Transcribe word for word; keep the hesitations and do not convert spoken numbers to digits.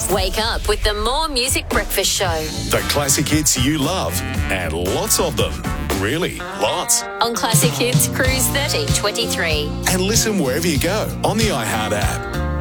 Wake up with the More Music Breakfast Show. The classic hits you love, and lots of them. Really, lots. On Classic Hits Cruise thirty twenty-three. And listen wherever you go on the iHeart app.